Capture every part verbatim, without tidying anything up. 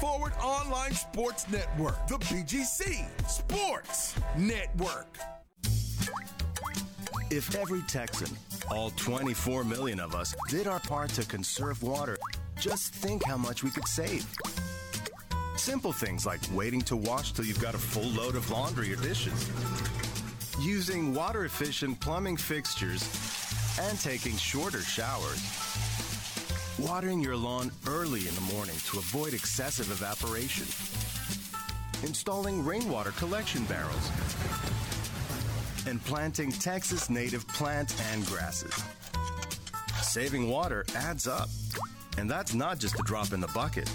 Forward Online Sports Network, the B G C Sports Network. If every Texan, all twenty-four million of us, did our part to conserve water, just think how much we could save. Simple things like waiting to wash till you've got a full load of laundry or dishes, using water-efficient plumbing fixtures, and taking shorter showers. Watering your lawn early in the morning to avoid excessive evaporation. Installing rainwater collection barrels. And planting Texas native plants and grasses. Saving water adds up. And that's not just a drop in the bucket.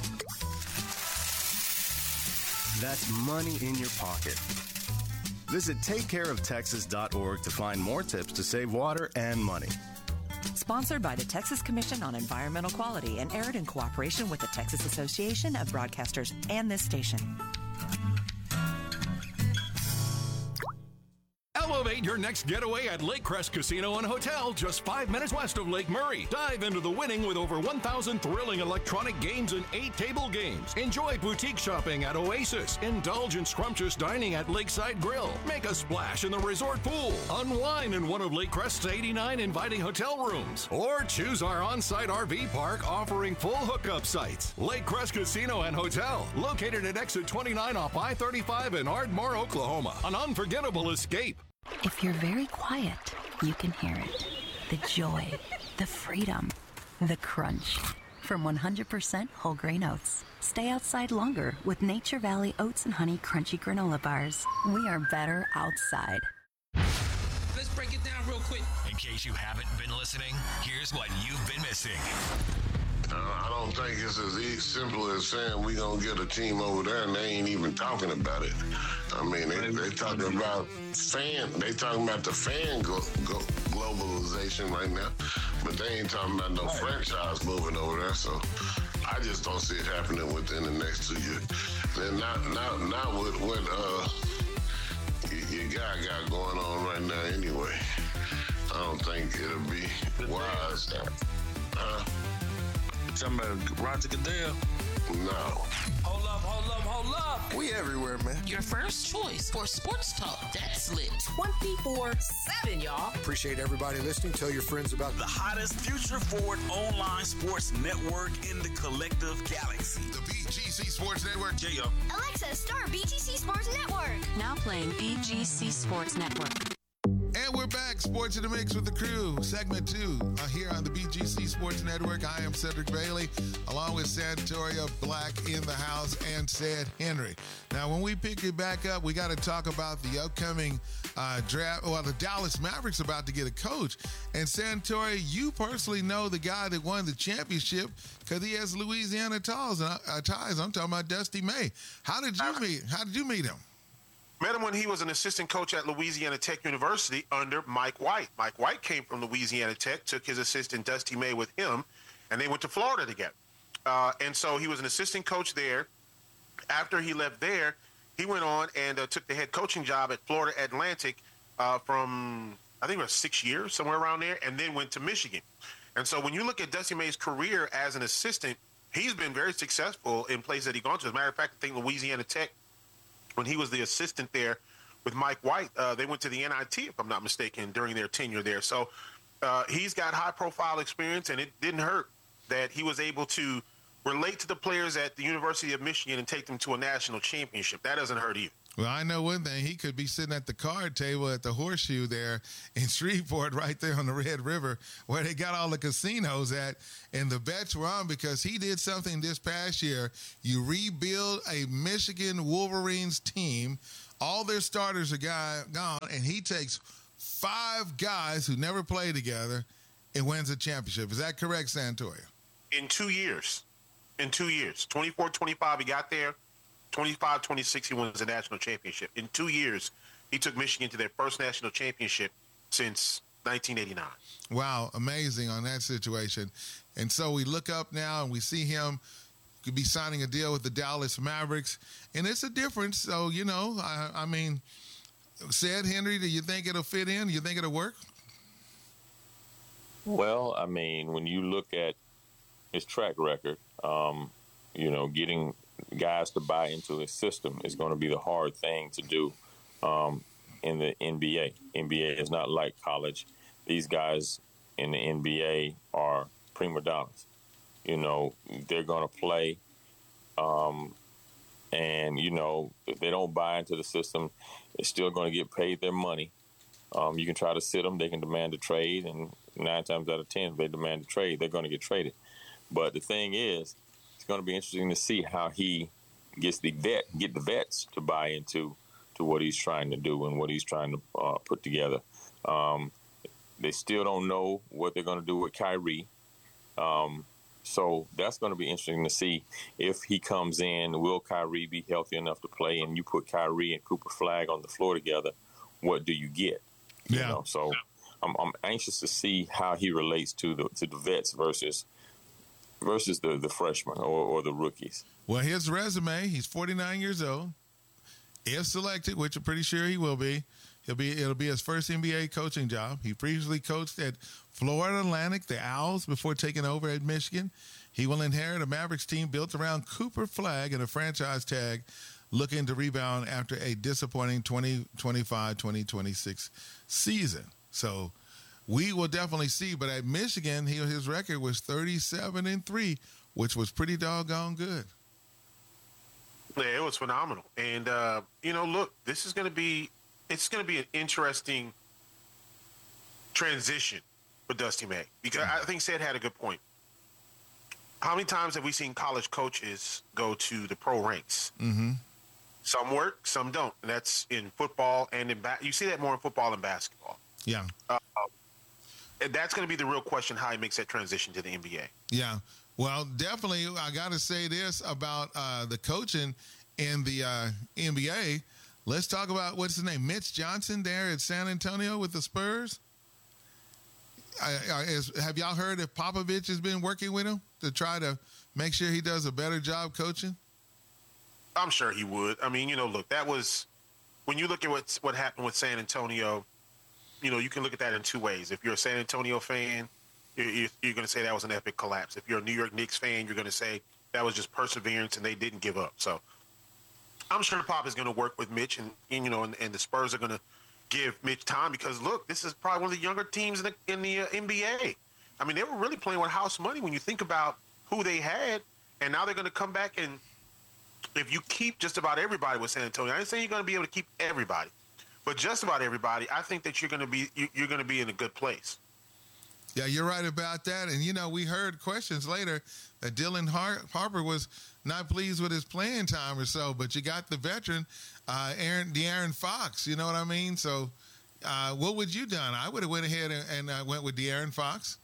That's money in your pocket. Visit take care of texas dot org to find more tips to save water and money. Sponsored by the Texas Commission on Environmental Quality and aired in cooperation with the Texas Association of Broadcasters and this station. Elevate your next getaway at Lake Crest Casino and Hotel, just five minutes west of Lake Murray. Dive into the winning with over one thousand thrilling electronic games and eight table games. Enjoy boutique shopping at Oasis. Indulge in scrumptious dining at Lakeside Grill. Make a splash in the resort pool. Unwind in one of Lake Crest's eighty-nine inviting hotel rooms. Or choose our on-site R V park offering full hookup sites. Lake Crest Casino and Hotel, located at exit twenty-nine off I thirty-five in Ardmore, Oklahoma. An unforgettable escape. If you're very quiet, you can hear it. The joy, the freedom, the crunch. From one hundred percent whole grain oats. Stay outside longer with Nature Valley Oats and Honey Crunchy Granola Bars. We are better outside. Let's break it down real quick. In case you haven't been listening, here's what you've been missing. Uh, I don't think it's as easy, simple as saying we gonna get a team over there and they ain't even talking about it. I mean, they they talking about fan, they talking about the fan glo- glo- globalization right now, but they ain't talking about no right. franchise moving over there. So I just don't see it happening within the next two years. And not not not with what uh your guy got going on right now anyway. I don't think it'll be wise. Uh, Talking about Roger Goodell? No. Hold up, hold up, hold up. We everywhere, man. Your first choice for sports talk that's lit. twenty-four seven, y'all. Appreciate everybody listening. Tell your friends about the hottest Future Forward online sports network in the collective galaxy. The B G C Sports Network. J O. Alexa, start B G C Sports Network. Now playing B G C Sports Network. And we're back, Sports in the Mix with the crew, segment two, uh, here on the B G C Sports Network. I am Cedric Bailey, along with Santoria Black in the house and Ced Henry. Now, when we pick it back up, we got to talk about the upcoming uh, draft. Well, the Dallas Mavericks about to get a coach. And Santoria, you personally know the guy that won the championship because he has Louisiana ties. Uh, ties. I'm talking about Dusty May. How did you meet? How did you meet him? Met him when he was an assistant coach at Louisiana Tech University under Mike White. Mike White came from Louisiana Tech, took his assistant Dusty May with him, and they went to Florida together. Uh, and so he was an assistant coach there. After he left there, he went on and uh, took the head coaching job at Florida Atlantic uh, from, I think it was six years, somewhere around there, and then went to Michigan. And so when you look at Dusty May's career as an assistant, he's been very successful in places that he's gone to. As a matter of fact, I think Louisiana Tech, when he was the assistant there with Mike White, uh, they went to the N I T, if I'm not mistaken, during their tenure there. So uh, he's got high-profile experience, and it didn't hurt that he was able to relate to the players at the University of Michigan and take them to a national championship. That doesn't hurt either. Well, I know one thing. He could be sitting at the card table at the Horseshoe there in Shreveport, right there on the Red River, where they got all the casinos at, and the bets were on because he did something this past year. You rebuild a Michigan Wolverines team. All their starters are guy, gone, and he takes five guys who never played together and wins a championship. Is that correct, Santoria? In two years. In two years. twenty-four twenty-five, he got there. twenty-five twenty-six, he wins a national championship. In two years, he took Michigan to their first national championship since nineteen eighty-nine. Wow, amazing on that situation. And so we look up now and we see him could be signing a deal with the Dallas Mavericks. And it's a difference. So, you know, I, I mean, Ced Henry, do you think it'll fit in? Do you think it'll work? Well, I mean, when you look at his track record, um, you know, getting guys to buy into his system is going to be the hard thing to do um, in the N B A. N B A is not like college. These guys in the N B A are prima donnas. You know, they're going to play, um, and, you know, if they don't buy into the system, they're still going to get paid their money. Um, you can try to sit them. They can demand a trade, and nine times out of ten, if they demand a trade, they're going to get traded. But the thing is, it's going to be interesting to see how he gets the vet, get the vets to buy into to what he's trying to do and what he's trying to uh, put together. Um, they still don't know what they're going to do with Kyrie. Um, so that's going to be interesting to see if he comes in. Will Kyrie be healthy enough to play? And you put Kyrie and Cooper Flag on the floor together, what do you get? You yeah. know, so I'm, I'm anxious to see how he relates to the to the vets versus versus the, the freshmen or, or the rookies. Well, his resume, he's forty-nine years old. If selected, which I'm pretty sure he will be, he'll be it'll be his first N B A coaching job. He previously coached at Florida Atlantic, the Owls, before taking over at Michigan. He will inherit a Mavericks team built around Cooper Flag and a franchise tag looking to rebound after a disappointing twenty twenty-five twenty twenty-six season. So we will definitely see. But at Michigan, he, his record was thirty-seven and three, which was pretty doggone good. Yeah, it was phenomenal. And, uh, you know, look, this is going to be it's going to be an interesting transition for Dusty May. Because I think Sid had a good point. How many times have we seen college coaches go to the pro ranks? Mm-hmm. Some work, some don't. And that's in football and in ba- you see that more in football and basketball. Yeah. Uh, and that's going to be the real question, how he makes that transition to the N B A. Yeah. Well, definitely, I got to say this about uh, the coaching in the uh, N B A. Let's talk about, what's his name, Mitch Johnson there at San Antonio with the Spurs. I, I, is, have y'all heard if Popovich has been working with him to try to make sure he does a better job coaching? I'm sure he would. I mean, you know, look, that was when you look at what what happened with San Antonio. You know, you can look at that in two ways. If you're a San Antonio fan, you're, you're going to say that was an epic collapse. If you're a New York Knicks fan, you're going to say that was just perseverance and they didn't give up. So I'm sure Pop is going to work with Mitch, and, and you know, and, and the Spurs are going to give Mitch time because look, this is probably one of the younger teams in the in the uh, N B A. I mean, they were really playing with house money when you think about who they had, and now they're going to come back and. If you keep just about everybody with San Antonio, I ain't saying you're going to be able to keep everybody, but just about everybody, I think that you're going to be you're going to be in a good place. Yeah, you're right about that. And you know, we heard questions later that Dylan Har- Harper was not pleased with his playing time or so, but you got the veteran, uh, Aaron De'Aaron Fox. You know what I mean? So, uh, what would you done? I would have went ahead and, and uh, went with De'Aaron Fox.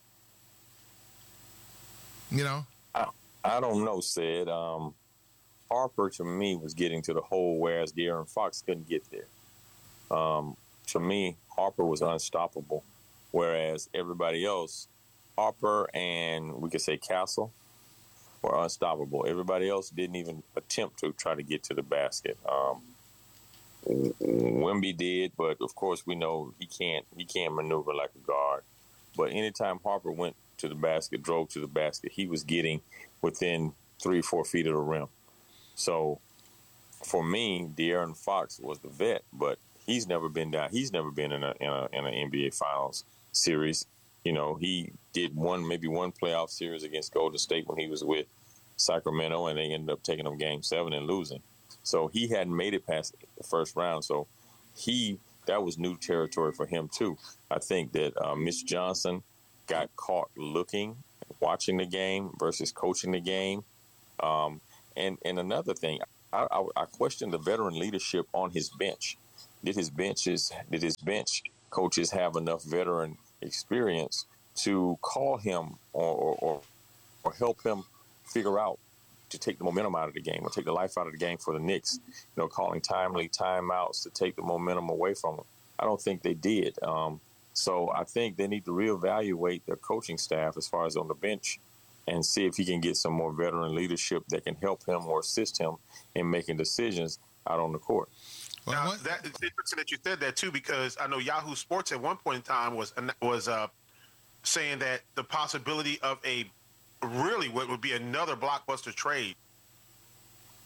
You know, I, I don't know, Sid. Um, Harper, to me, was getting to the hole, whereas De'Aaron Fox couldn't get there. Um, to me, Harper was unstoppable, whereas everybody else, Harper and we could say Castle, were unstoppable. Everybody else didn't even attempt to try to get to the basket. Um, Wemby did, but of course we know he can't he can't maneuver like a guard. But anytime Harper went to the basket, drove to the basket, he was getting within three, four feet of the rim. So, for me, De'Aaron Fox was the vet, but he's never been down. He's never been in a in a in an N B A Finals series. You know, he did one maybe one playoff series against Golden State when he was with Sacramento, and they ended up taking them Game Seven and losing. So he hadn't made it past the first round. So he that was new territory for him too. I think that uh, Mitch Johnson got caught looking, watching the game versus coaching the game. Um, And and another thing, I, I, I question the veteran leadership on his bench. Did his benches, did his bench coaches have enough veteran experience to call him or or, or help him figure out to take the momentum out of the game or take the life out of the game for the Knicks? You know, calling timely timeouts to take the momentum away from them. I don't think they did. Um, so I think they need to reevaluate their coaching staff as far as on the bench, and see if he can get some more veteran leadership that can help him or assist him in making decisions out on the court. Well, now, that, it's interesting that you said that, too, because I know Yahoo Sports at one point in time was was uh, saying that the possibility of a really what would be another blockbuster trade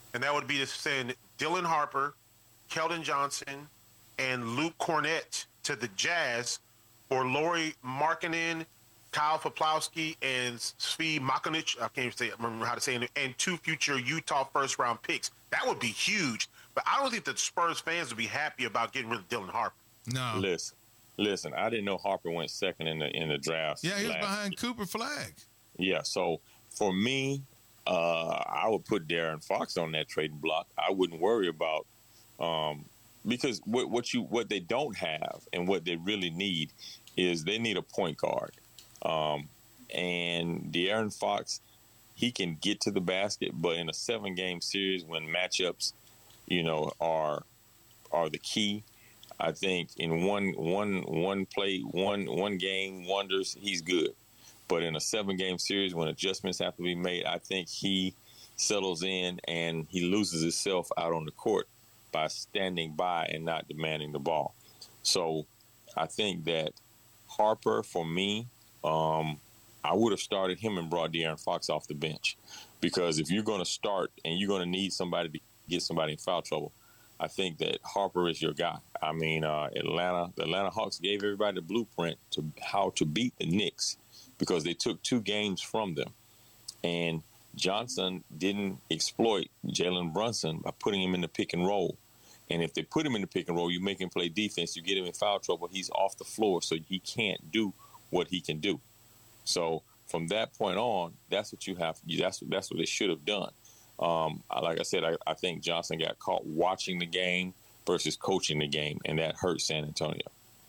and that would be to send Dylan Harper, Keldon Johnson, and Luke Cornett to the Jazz, or Lauri Markkanen, Kyle Poplawski, and Svi Mykhailiuk. I can't even say, remember how to say it, and two future Utah first-round picks. That would be huge. But I don't think the Spurs fans would be happy about getting rid of Dylan Harper. No. Listen, listen. I didn't know Harper went second in the in the draft. Yeah, he was behind year. Cooper Flagg. Yeah, so for me, uh, I would put De'Aaron Fox on that trading block. I wouldn't worry about um, because what, what you what they don't have and what they really need is they need a point guard. Um, and De'Aaron Fox, he can get to the basket, but in a seven-game series when matchups, you know, are are the key, I think in one one one play, one one game wonders, he's good. But in a seven-game series when adjustments have to be made, I think he settles in and he loses himself out on the court by standing by and not demanding the ball. So I think that Harper, for me, um, I would have started him and brought De'Aaron Fox off the bench. Because if you're going to start and you're going to need somebody to get somebody in foul trouble, I think that Harper is your guy. I mean, uh, Atlanta, the Atlanta Hawks gave everybody the blueprint to how to beat the Knicks because they took two games from them. And Johnson didn't exploit Jalen Brunson by putting him in the pick and roll. And if they put him in the pick and roll, you make him play defense, you get him in foul trouble, he's off the floor, so he can't do what he can do. So from that point on, that's what you have. That's that's what they should have done. Um, like I said, I, I think Johnson got caught watching the game versus coaching the game, and that hurt San Antonio.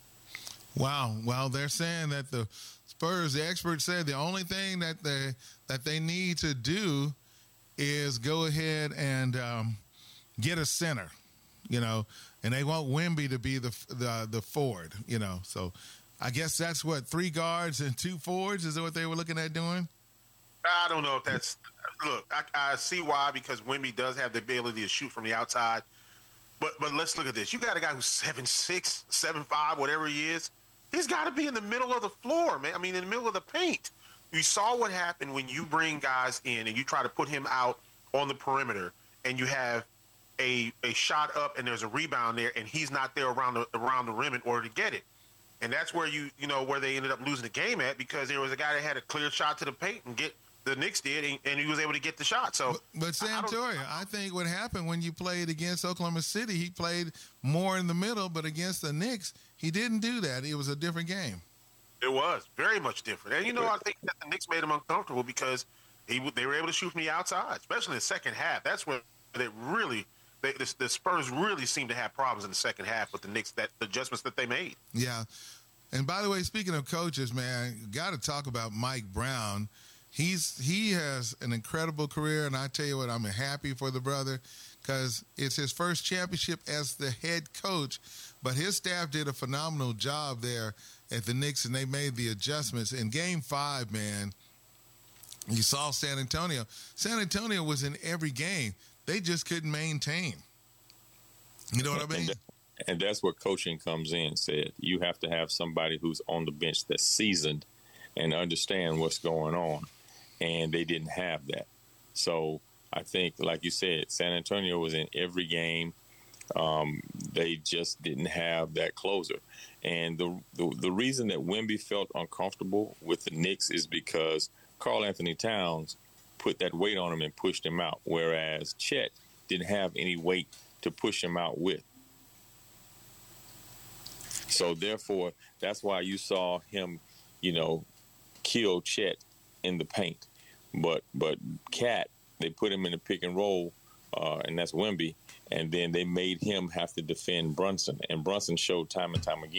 Wow. Well, they're saying that the Spurs, the experts said the only thing that they that they need to do is go ahead and um, get a center, you know, and they want Wemby to be the the the forward, you know. So I guess that's what, three guards and two forwards? Is that what they were looking at doing? I don't know if that's – look, I, I see why, because Wemby does have the ability to shoot from the outside. But but let's look at this. You got a guy who's seven six, seven five, whatever he is. He's got to be in the middle of the floor, man. I mean, in the middle of the paint. You saw what happened when you bring guys in and you try to put him out on the perimeter and you have a a shot up and there's a rebound there and he's not there around the around the rim in order to get it. And that's where you you know where they ended up losing the game at, because there was a guy that had a clear shot to the paint and get the Knicks did, and, and he was able to get the shot. So, but, but Santoria, I, I think what happened when you played against Oklahoma City, he played more in the middle, but against the Knicks, he didn't do that. It was a different game. It was very much different, and you know I think that the Knicks made him uncomfortable because he they were able to shoot from the outside, especially in the second half. That's where they really. They, the, the Spurs really seemed to have problems in the second half with the Knicks, that the adjustments that they made. Yeah. And by the way, speaking of coaches, man, got to talk about Mike Brown. He's he has an incredible career, and I tell you what, I'm happy for the brother because it's his first championship as the head coach. But his staff did a phenomenal job there at the Knicks, and they made the adjustments. In Game five, man, you saw San Antonio. San Antonio was in every game. They just couldn't maintain. You know what I mean? And, and that's where coaching comes in, said. You have to have somebody who's on the bench that's seasoned and understand what's going on. And they didn't have that. So I think, like you said, San Antonio was in every game. Um, they just didn't have that closer. And the, the the reason that Wemby felt uncomfortable with the Knicks is because Karl Anthony Towns put that weight on him and pushed him out, whereas Chet didn't have any weight to push him out with. So therefore, that's why you saw him, you know, kill Chet in the paint. But but Cat, they put him in the pick and roll, uh, and that's Wemby, and then they made him have to defend Brunson. And Brunson showed time and time again